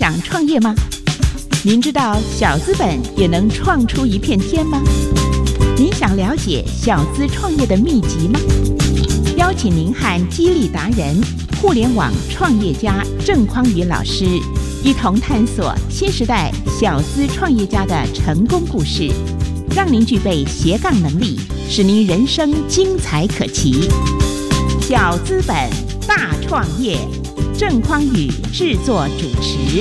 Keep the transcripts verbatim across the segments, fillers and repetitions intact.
想创业吗？您知道小资本也能创出一片天吗？您想了解小资创业的秘籍吗？邀请您和激励达人、互联网创业家郑匡宇老师一同探索新时代小资创业家的成功故事，让您具备斜杠能力，使您人生精彩可期。小资本大创业，郑匡宇制作主持。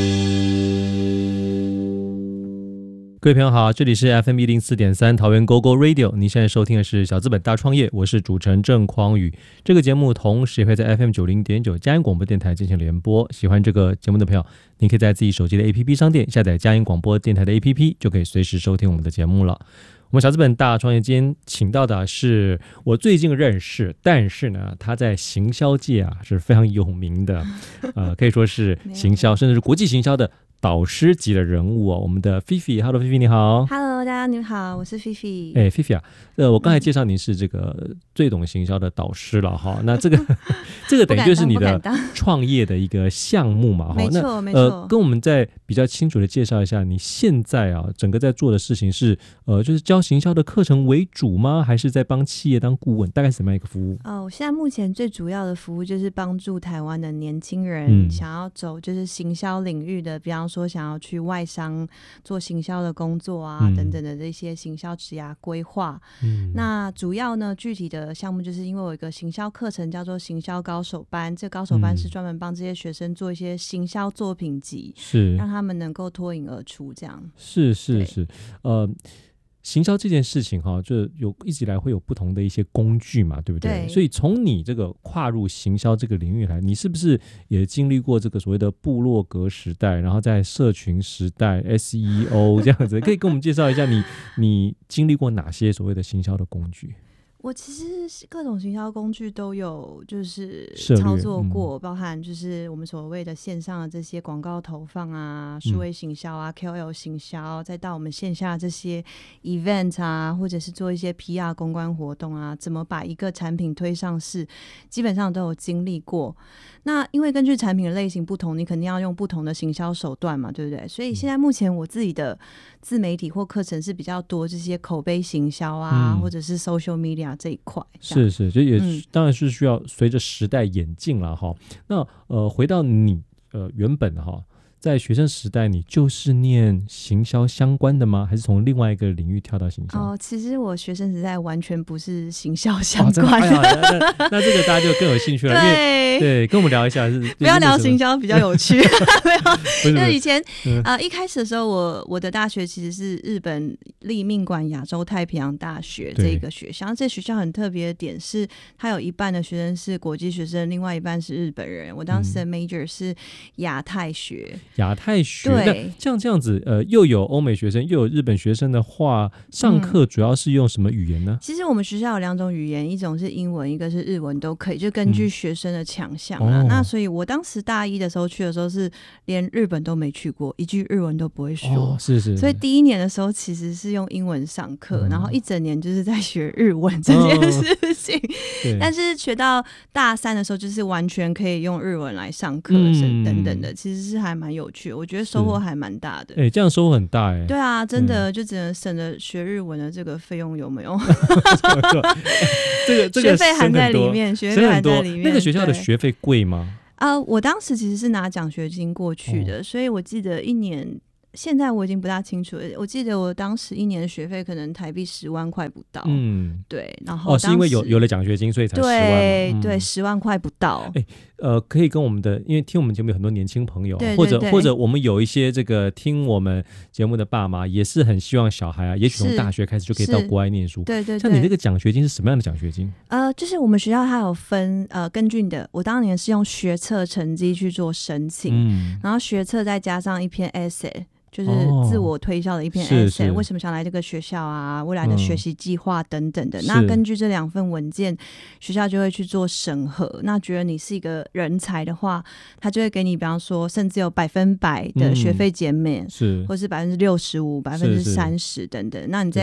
各位朋友好，这里是 F M 一零四点三 桃园 Go Go Radio， 你现在收听的是小资本大创业，我是主持人郑匡宇。这个节目同时也会在 F M 九零点九 佳音广播电台进行联播。喜欢这个节目的朋友，你可以在自己手机的 A P P 商店下载佳音广播电台的 A P P， 就可以随时收听我们的节目了。我们小资本大创业今天请到的是我最近认识，但是呢他在行销界啊是非常有名的，呃，可以说是行销甚至是国际行销的导师级的人物、哦、我们的 Fifi。Hello Fifi 你好。 Hello 大家你好，我是 Fifi。 哎 Fifi 啊，呃，我刚才介绍你是这个最懂行销的导师了哈，那这个这个等于就是你的创业的一个项目嘛， 没错没错、 呃、跟我们再比较清楚的介绍一下，你现在啊整个在做的事情是呃就是教行销的课程为主吗？还是在帮企业当顾问？大概是怎么样一个服务？ 哦，我现在目前最主要的服务就是帮助台湾的年轻人、嗯、想要走就是行销领域的，比方说想要去外商做行销的工作啊、嗯、等等的这些行销职涯规划、嗯、那主要呢具体的项目就是因为我有一个行销课程叫做行销高手班，这高手班是专门帮这些学生做一些行销作品集，是让他们能够脱颖而出，这样。 是是是，呃行销这件事情哈，就有一直以来会有不同的一些工具嘛，对不对？对，所以从你这个跨入行销这个领域来，你是不是也经历过这个所谓的部落格时代，然后在社群时代 S E O 这样子？可以跟我们介绍一下你你经历过哪些所谓的行销的工具？ 我其实各种行销工具都有就是操作过、嗯、包含就是我们所谓的线上的这些广告投放啊、数位行销啊、嗯、K O L 行销，再到我们线下这些 event 啊，或者是做一些 P R 公关活动啊，怎么把一个产品推上市，基本上都有经历过。那因为根据产品的类型不同，你肯定要用不同的行销手段嘛，对不对？所以现在目前我自己的自媒体或课程是比较多这些口碑行销啊、嗯、或者是 social media 这一块。 是是，就也、嗯、当然是需要随着时代演进了哈。那呃，回到你呃原本哈，在学生时代你就是念行销相关的吗？还是从另外一个领域跳到行销？ 哦，其实我学生时代完全不是行销相关的、 哦哎、那, 那, 那这个大家就更有兴趣了。对对，跟我们聊一下是不要聊行销比较有趣。没有，因为以前、嗯呃、一开始的时候我我的大学其实是日本立命馆亚洲太平洋大学这个学校，这学校很特别的点是它有一半的学生是国际学生，另外一半是日本人。我当时的 major 是亚太学。 亚太学，那像这样子，呃，又有欧美学生又有日本学生的话，上课主要是用什么语言呢？ 嗯、其实我们学校有两种语言，一种是英文，一个是日文，都可以，就根据学生的强项啦、嗯哦、那所以我当时大一的时候去的时候是连日本都没去过，一句日文都不会说、哦、 是是是， 所以第一年的时候其实是用英文上课、嗯、然后一整年就是在学日文这件事情、哦、但是学到大三的时候就是完全可以用日文来上课、嗯、等等的，其实是还蛮有趣的，我觉得收获还蛮大的。 哎、欸，这样收获很大哎、欸。 对啊，真的、嗯、就只能省了学日文的这个费用，有没有？ 这个这个学费含在里面，学费含在里面。 那个学校的学费贵吗？ 啊、呃，我当时其实是拿奖学金过去的、哦，所以我记得一年。现在我已经不大清楚了，我记得我当时一年的学费可能台币十万块不到。嗯，对，然后哦，是因为有有了奖学金，所以才十万吗？ 对、 嗯、 对，十万块不到。 哎，呃，可以跟我们的，因为听我们节目有很多年轻朋友， 对对对， 或者或者我们有一些这个听我们节目的爸妈，也是很希望小孩啊，也许从大学开始就可以到国外念书。对对对，像你那个奖学金是什么样的奖学金？ 呃，就是我们学校它有分，呃，根据你的，我当年是用学测成绩去做申请，嗯，然后学测再加上一篇 essay。就是自我推销的一篇 essay、哦、为什么想来这个学校啊，未来的学习计划等等的、嗯、那根据这两份文件学校就会去做审核，那觉得你是一个人才的话，他就会给你比方说甚至有百分百的学费减免、嗯、是或是百分之六十五百分之三十等等，那你在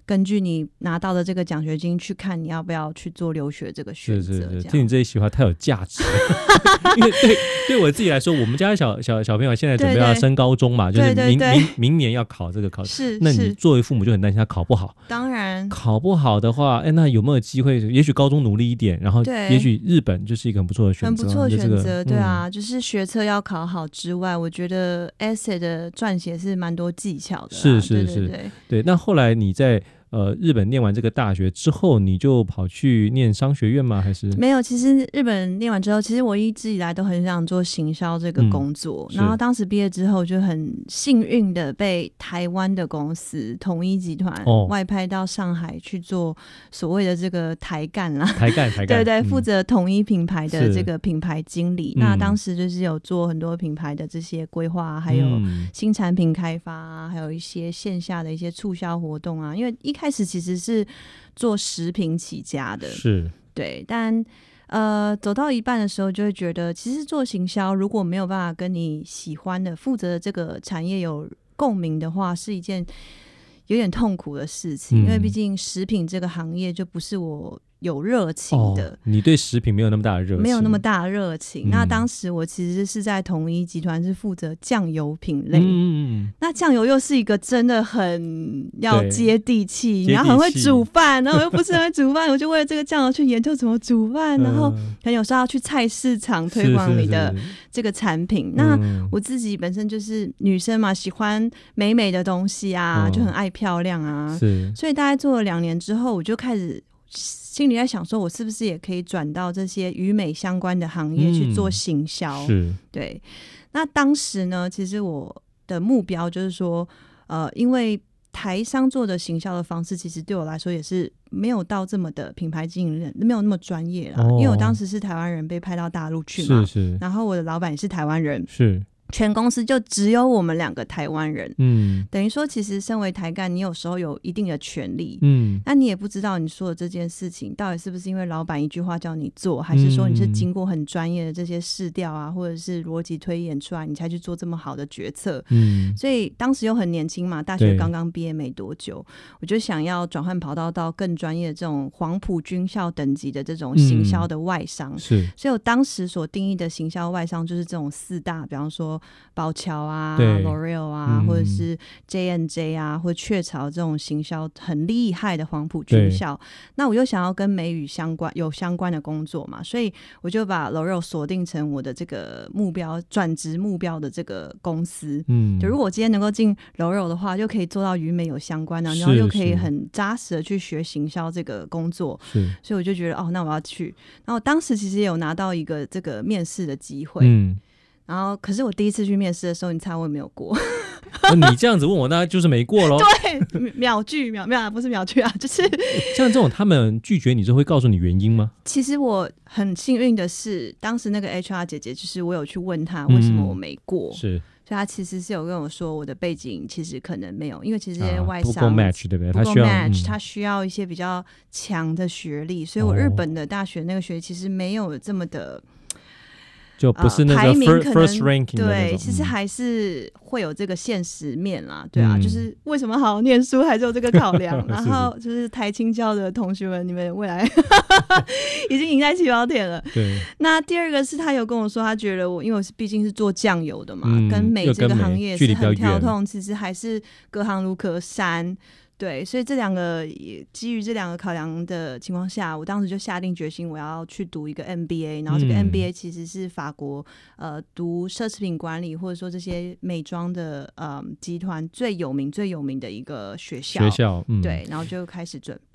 根据你拿到的这个奖学金去看你要不要去做留学这个选择。 是是是，听你这一席话太有价值了因为对对我自己来说，我们家小小小朋友现在准备要升高中嘛，对对就是明明明年要考这个考试，那你作为父母就很担心他考不好。 当然考不好的话，哎，那有没有机会？也许高中努力一点，然后也许日本就是一个很不错的选择， 很不错的选择、 这个、 对啊、嗯，就是学测要考好之外，我觉得 essay 的撰写是蛮多技巧的。 是是是， 对对对对。那后来你在呃日本念完这个大学之后，你就跑去念商学院吗？还是没有？其实日本念完之后，其实我一直以来都很想做行销这个工作、嗯、然后当时毕业之后就很幸运的被台湾的公司统一集团外派到上海去做所谓的这个台干啦， 台干台干对对，负责统一品牌的这个品牌经理、嗯、那当时就是有做很多品牌的这些规划，还有新产品开发啊，还有一些线下的一些促销活动啊，因为一开始其实是做食品起家的， 是对，但呃走到一半的时候就会觉得，其实做行销如果没有办法跟你喜欢的负责的这个产业有共鸣的话，是一件有点痛苦的事情、嗯、因为毕竟食品这个行业就不是我有热情的、哦、 你对食品没有那么大的热情， 没有那么大的热情、嗯、那当时我其实是在统一集团是负责酱油品类、嗯、那酱油又是一个真的很要接地气，你要很会煮饭，然后我又不是很会煮饭我就为了这个酱油去研究怎么煮饭、嗯、然后很有时候要去菜市场推广你的这个产品，是是是，那我自己本身就是女生嘛，喜欢美美的东西啊、嗯、就很爱漂亮啊，是，所以大概做了两年之后，我就开始心里在想说，我是不是也可以转到这些与美相关的行业去做行销、嗯、是，对。那当时呢，其实我的目标就是说呃，因为台商做的行销的方式其实对我来说也是没有到这么的品牌经营人，没有那么专业啦、哦、因为我当时是台湾人被派到大陆去嘛，是是，然后我的老板也是台湾人，是，全公司就只有我们两个台湾人，嗯，等于说其实身为台干，你有时候有一定的权利，嗯，那你也不知道你说的这件事情到底是不是因为老板一句话叫你做，还是说你是经过很专业的这些市调啊，或者是逻辑推演出来你才去做这么好的决策，嗯，所以当时又很年轻嘛，大学刚刚毕业没多久，我就想要转换跑道到更专业的这种黄埔军校等级的这种行销的外商、嗯、是，所以我当时所定义的行销外商就是这种四大，比方说宝乔啊 L'Oreal 啊、嗯、或者是 J and J 啊或者雀巢这种行销很厉害的黄埔军校，那我又想要跟美语相关有相关的工作嘛，所以我就把 L'Oreal 锁定成我的这个目标转职目标的这个公司，嗯，就如果我今天能够进 L'Oreal 的话，就可以做到与美有相关的，然后又可以很扎实的去学行销这个工作，是，所以我就觉得哦，那我要去，然后当时其实也有拿到一个这个面试的机会，嗯，然后可是我第一次去面试的时候，你猜我有没有过？ 你这样子问我，那就是没过咯。 对，秒拒秒秒不是秒拒啊，就是像这种他们拒绝你，就会告诉你原因吗？ 其实我很幸运的是，当时那个 H R 姐姐，就是我有去问她为什么我没过，嗯、是，所以她其实是有跟我说，我的背景其实可能没有，因为其实这些外商、啊、 不够 match， 对不对？ 不够 match， 她、嗯、需要一些比较强的学历，所以我日本的大学那个学历其实没有这么的。 就不是那个 first, first ranking 的那种， 对，其实还是会有这个现实面啦，对啊，嗯、就是为什么好好念书还是有这个考量，然后就是台清交的同学们，你们未来已经赢在起跑点了。对，那第二个是他有跟我说，他觉得我因为我是毕竟是做酱油的嘛，嗯、跟美这个行业是很跳痛，其实还是隔行如隔山。对，所以这两个基于这两个考量的情况下，我当时就下定决心我要去读一个 M B A， 然后这个 M B A 其实是法国、嗯、呃读奢侈品管理或者说这些美妆的呃集团最有名最有名的一个学校，学校、嗯、对，然后就开始准备。